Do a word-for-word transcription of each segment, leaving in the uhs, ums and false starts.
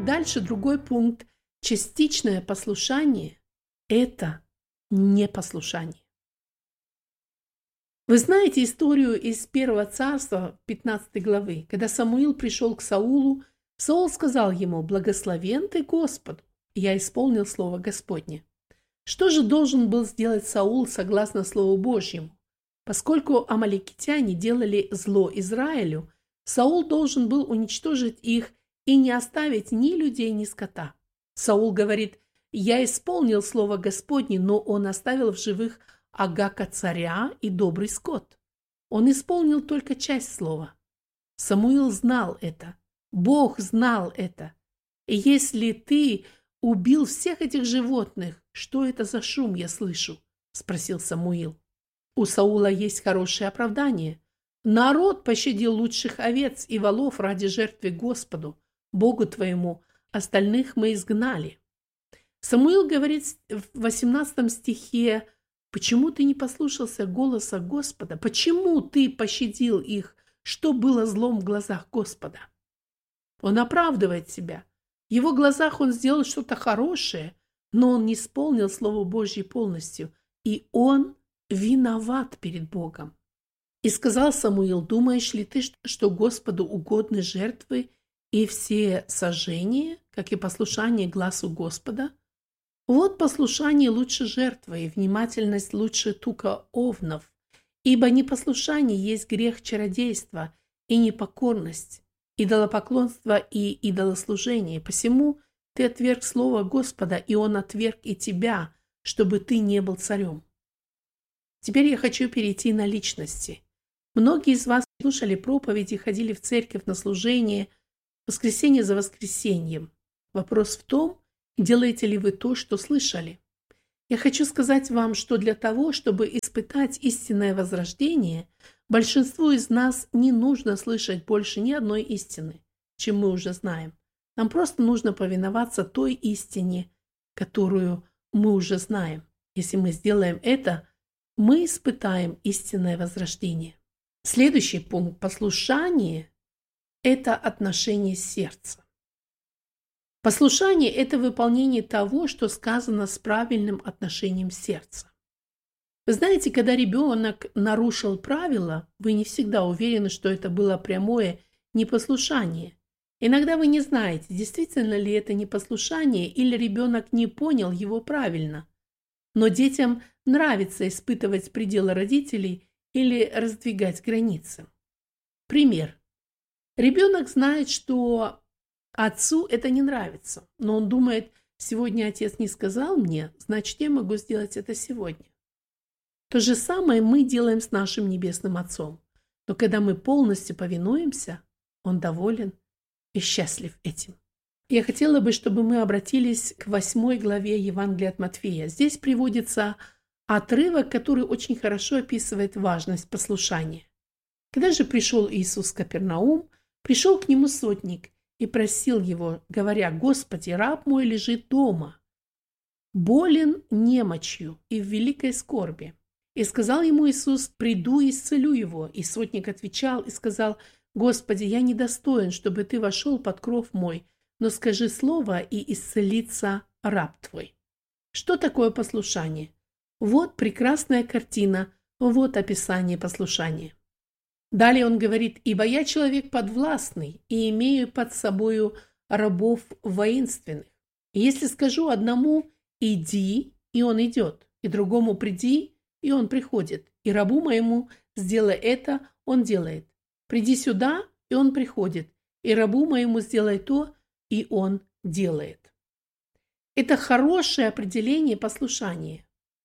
Дальше другой пункт. Частичное послушание – это непослушание. Вы знаете историю из Первого царства, пятнадцатой главы, когда Самуил пришел к Саулу, Саул сказал ему: «Благословен ты Господу, я исполнил слово Господне». Что же должен был сделать Саул согласно Слову Божьему? Поскольку амаликитяне делали зло Израилю, Саул должен был уничтожить их и не оставить ни людей, ни скота. Саул говорит: «Я исполнил слово Господне», но он оставил в живых Агака царя и добрый скот. Он исполнил только часть слова. Самуил знал это. Бог знал это. И если ты убил всех этих животных, что это за шум я слышу? Спросил Самуил. У Саула есть хорошее оправдание. Народ пощадил лучших овец и волов ради жертвы Господу, Богу твоему, остальных мы изгнали. Самуил говорит в восемнадцатом стихе: «Почему ты не послушался голоса Господа? Почему ты пощадил их? Что было злом в глазах Господа?» Он оправдывает себя. В его глазах он сделал что-то хорошее, но он не исполнил Слово Божье полностью, и он виноват перед Богом. И сказал Самуил: «Думаешь ли ты, что Господу угодны жертвы и все сожжения, как и послушание глазу Господа? Вот послушание лучше жертвы, и внимательность лучше тука овнов, ибо непослушание есть грех чародейства и непокорность, идолопоклонство и идолослужение. Посему ты отверг слово Господа, и он отверг и тебя, чтобы ты не был царем». Теперь я хочу перейти на личности. Многие из вас слушали проповеди, ходили в церковь на служение, воскресенье за воскресеньем. Вопрос в том, делаете ли вы то, что слышали. Я хочу сказать вам, что для того, чтобы испытать истинное возрождение, большинству из нас не нужно слышать больше ни одной истины, чем мы уже знаем. Нам просто нужно повиноваться той истине, которую мы уже знаем. Если мы сделаем это, мы испытаем истинное возрождение. Следующий пункт. Послушание – это отношение сердца. Послушание – это выполнение того, что сказано с правильным отношением сердца. Вы знаете, когда ребенок нарушил правила, вы не всегда уверены, что это было прямое непослушание. Иногда вы не знаете, действительно ли это непослушание или ребенок не понял его правильно. Но детям нравится испытывать пределы родителей или раздвигать границы. Пример. Ребенок знает, что отцу это не нравится, но он думает: сегодня отец не сказал мне, значит, я могу сделать это сегодня. То же самое мы делаем с нашим Небесным Отцом. Но когда мы полностью повинуемся, Он доволен и счастлив этим. Я хотела бы, чтобы мы обратились к восьмой главе Евангелия от Матфея. Здесь приводится отрывок, который очень хорошо описывает важность послушания. Когда же пришел Иисус в Капернаум, пришел к нему сотник и просил его, говоря: «Господи, раб мой лежит дома, болен немочью и в великой скорби». И сказал ему Иисус: «Приду и исцелю его». И сотник отвечал и сказал: «Господи, я недостоин, чтобы ты вошел под кров мой, но скажи слово, и исцелится раб твой». Что такое послушание? Вот прекрасная картина, вот описание послушания. Далее он говорит: «Ибо я человек подвластный и имею под собою рабов воинственных. И если скажу одному: иди, и он идет, и другому: приди, и он приходит, и рабу моему: сделай это, он делает. Приди сюда, и он приходит, и рабу моему: сделай то, и он делает». Это хорошее определение послушания.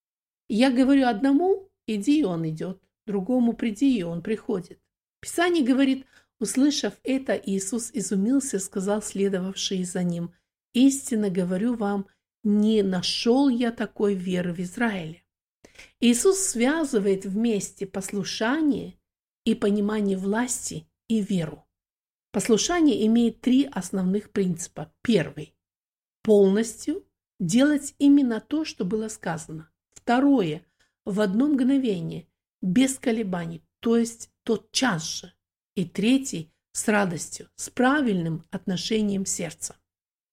Я говорю одному: иди, и он идет, другому: приди, и он приходит. Писание говорит: услышав это, Иисус изумился и сказал следовавшие за ним: «Истинно говорю вам, не нашел я такой веры в Израиле». Иисус связывает вместе послушание и понимание власти и веру. Послушание имеет три основных принципа. Первый – полностью делать именно то, что было сказано. Второе – в одно мгновение, без колебаний, то есть тотчас же. И третий – с радостью, с правильным отношением сердца.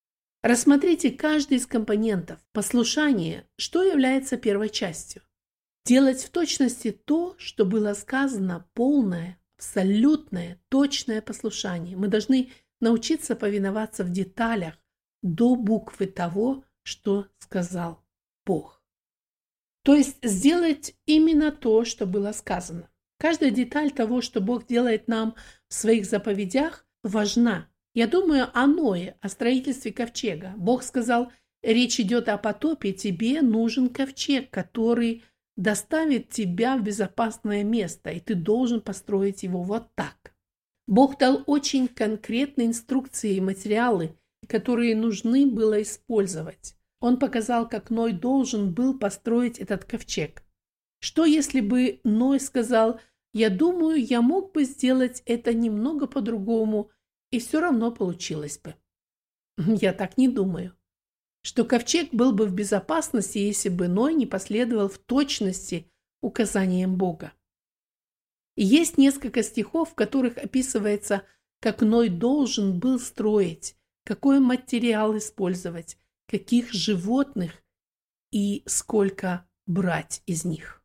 Рассмотрите каждый из компонентов. Послушание, что является первой частью. Делать в точности то, что было сказано, полное, абсолютное, точное послушание. Мы должны научиться повиноваться в деталях до буквы того, что сказал Бог. То есть сделать именно то, что было сказано. Каждая деталь того, что Бог делает нам в своих заповедях, важна. Я думаю о Ное, о строительстве ковчега. Бог сказал, речь идет о потопе, тебе нужен ковчег, который доставит тебя в безопасное место, и ты должен построить его вот так. Бог дал очень конкретные инструкции и материалы, которые нужны было использовать. Он показал, как Ной должен был построить этот ковчег. Что если бы Ной сказал, я думаю, я мог бы сделать это немного по-другому, и все равно получилось бы. Я так не думаю. Что ковчег был бы в безопасности, если бы Ной не последовал в точности указаниям Бога. И есть несколько стихов, в которых описывается, как Ной должен был строить, какой материал использовать, каких животных и сколько брать из них.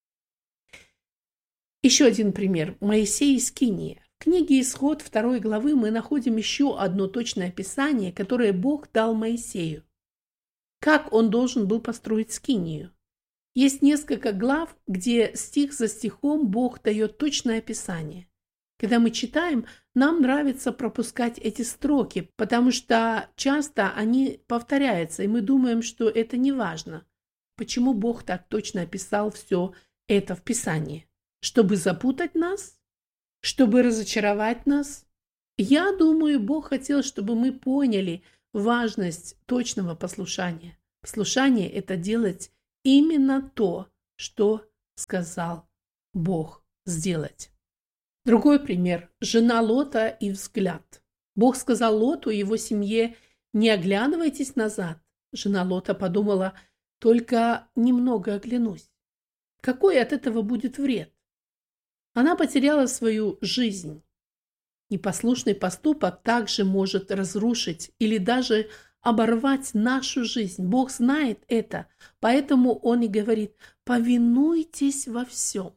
Еще один пример. Моисей и Скиния. В книге Исход второй главы мы находим еще одно точное описание, которое Бог дал Моисею. Как он должен был построить Скинию? Есть несколько глав, где стих за стихом Бог дает точное описание. Когда мы читаем, нам нравится пропускать эти строки, потому что часто они повторяются, и мы думаем, что это не важно. Почему Бог так точно описал все это в Писании? Чтобы запутать нас? Чтобы разочаровать нас? Я думаю, Бог хотел, чтобы мы поняли важность точного послушания. Послушание – это делать именно то, что сказал Бог сделать. Другой пример – жена Лота и взгляд. Бог сказал Лоту и его семье: не оглядывайтесь назад. Жена Лота подумала: только немного оглянусь. Какой от этого будет вред? Она потеряла свою жизнь. Непослушный поступок также может разрушить или даже оборвать нашу жизнь. Бог знает это, поэтому Он и говорит: повинуйтесь во всем.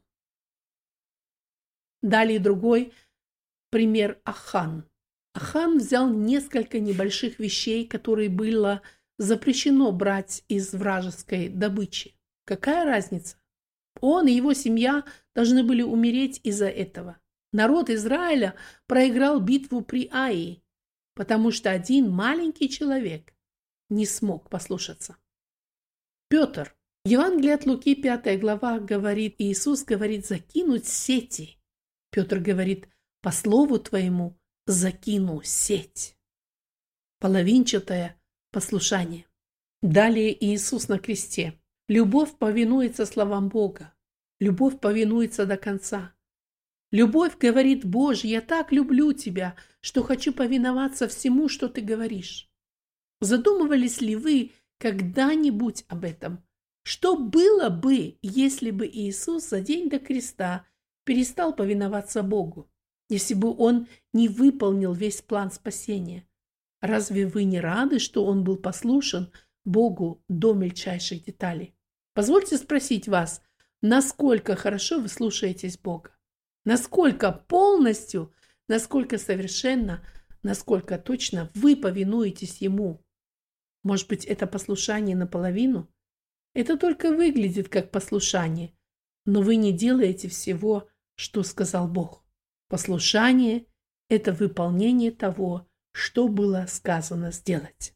Далее другой пример – Ахан. Ахан взял несколько небольших вещей, которые было запрещено брать из вражеской добычи. Какая разница? Он и его семья должны были умереть из-за этого. Народ Израиля проиграл битву при Аии, потому что один маленький человек не смог послушаться. Петр. Евангелие от Луки, пятая глава, говорит, Иисус говорит закинуть сети. Петр говорит: по слову твоему закину сеть. Половинчатое послушание. Далее Иисус на кресте. Любовь повинуется словам Бога. Любовь повинуется до конца. Любовь говорит: Боже, я так люблю тебя, что хочу повиноваться всему, что ты говоришь. Задумывались ли вы когда-нибудь об этом? Что было бы, если бы Иисус за день до креста перестал повиноваться Богу, если бы Он не выполнил весь план спасения? Разве вы не рады, что Он был послушен Богу до мельчайших деталей? Позвольте спросить вас, насколько хорошо вы слушаетесь Бога? Насколько полностью, насколько совершенно, насколько точно вы повинуетесь Ему? Может быть, это послушание наполовину? Это только выглядит как послушание, но вы не делаете всего, что сказал Бог. Послушание – это выполнение того, что было сказано сделать.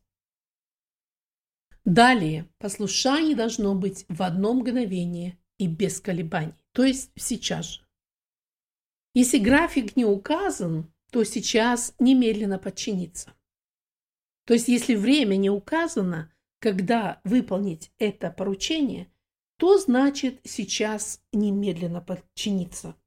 Далее, послушание должно быть в одно мгновение и без колебаний, то есть сейчас же. Если график не указан, то сейчас немедленно подчиниться. То есть если время не указано, когда выполнить это поручение, то значит сейчас немедленно подчиниться.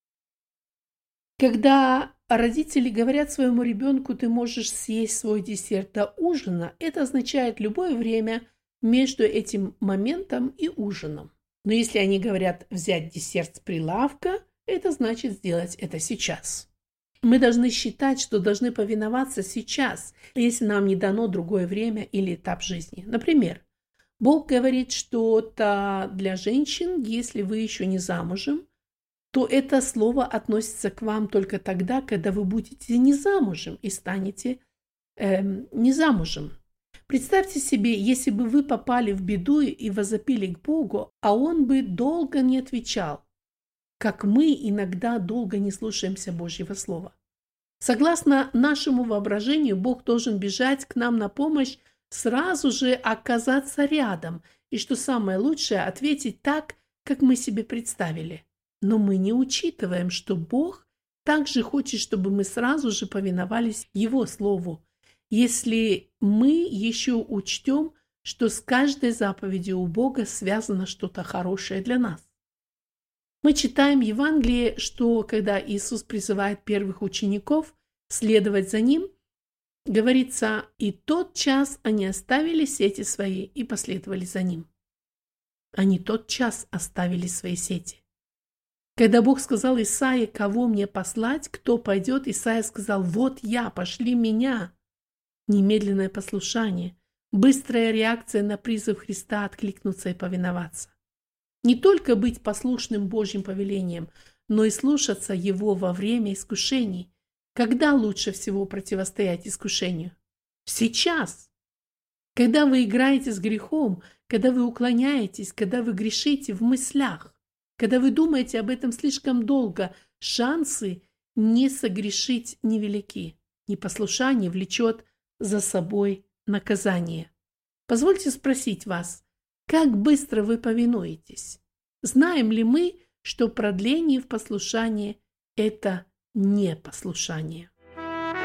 Когда родители говорят своему ребенку: ты можешь съесть свой десерт до ужина, это означает любое время между этим моментом и ужином. Но если они говорят взять десерт с прилавка, это значит сделать это сейчас. Мы должны считать, что должны повиноваться сейчас, если нам не дано другое время или этап жизни. Например, Бог говорит что-то для женщин, если вы еще не замужем, то это слово относится к вам только тогда, когда вы будете не замужем и станете эм, не замужем. Представьте себе, если бы вы попали в беду и возопили к Богу, а Он бы долго не отвечал, как мы иногда долго не слушаемся Божьего Слова. Согласно нашему воображению, Бог должен бежать к нам на помощь, сразу же оказаться рядом, и, что самое лучшее, ответить так, как мы себе представили. Но мы не учитываем, что Бог также хочет, чтобы мы сразу же повиновались Его Слову, если мы еще учтем, что с каждой заповедью у Бога связано что-то хорошее для нас. Мы читаем в Евангелии, что когда Иисус призывает первых учеников следовать за Ним, говорится, и тотчас они оставили сети свои и последовали за Ним. Они тотчас оставили свои сети. Когда Бог сказал Исаии, кого мне послать, кто пойдет, Исаия сказал, вот я, пошли меня. Немедленное послушание, быстрая реакция на призыв Христа откликнуться и повиноваться. Не только быть послушным Божьим повелениям, но и слушаться Его во время искушений. Когда лучше всего противостоять искушению? Сейчас. Когда вы играете с грехом, когда вы уклоняетесь, когда вы грешите в мыслях, когда вы думаете об этом слишком долго, шансы не согрешить невелики. Непослушание влечет за собой наказание. Позвольте спросить вас, как быстро вы повинуетесь? Знаем ли мы, что продление в послушании – это непослушание?